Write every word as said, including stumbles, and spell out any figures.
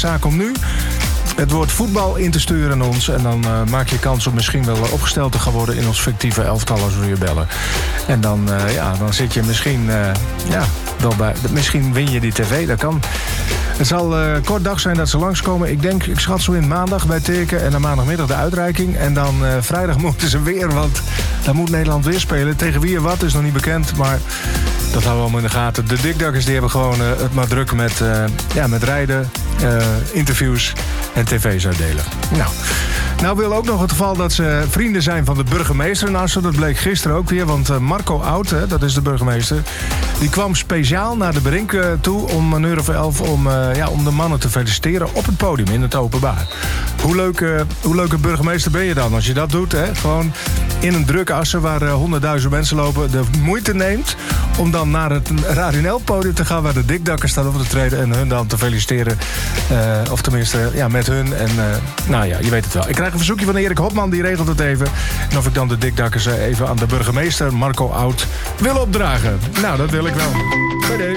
zaak om nu het woord voetbal in te sturen aan ons. En dan uh, maak je kans om misschien wel opgesteld te gaan worden in ons fictieve elftal als we je bellen. En dan, uh, ja, dan zit je misschien, uh, ja, wel bij, misschien win je die tv, dat kan. Het zal uh, kort dag zijn dat ze langskomen. Ik denk, ik schat zo in maandag bij Teken en dan maandagmiddag de uitreiking. En dan uh, vrijdag moeten ze weer, want dan moet Nederland weer spelen. Tegen wie en wat is nog niet bekend, maar dat houden we allemaal in de gaten. De dikdakkers die hebben gewoon uh, het maar druk met, uh, ja, met rijden, uh, interviews en tv's uitdelen. Nou, nou wil ook nog het geval dat ze vrienden zijn van de burgemeester in Assen. Dat bleek gisteren ook weer, want uh, Marco Oud, hè, dat is de burgemeester, die kwam speciaal naar de Brink uh, toe om een uur of elf om, uh, ja, om de mannen te feliciteren op het podium in het openbaar. Hoe leuk, uh, hoe leuke burgemeester ben je dan als je dat doet, hè? Gewoon in een drukke Assen waar honderdduizend uh, mensen lopen, de moeite neemt om dan naar het Radio N L-podium te gaan waar de dikdakkers staan op te treden en hun dan te feliciteren. Uh, of tenminste, ja, met hun. En uh, nou ja, je weet het wel. Ik krijg een verzoekje van Erik Hopman, die regelt het even. En of ik dan de dikdakkers uh, even aan de burgemeester Marco Oud wil opdragen. Nou, dat wil ik wel. Bij deze.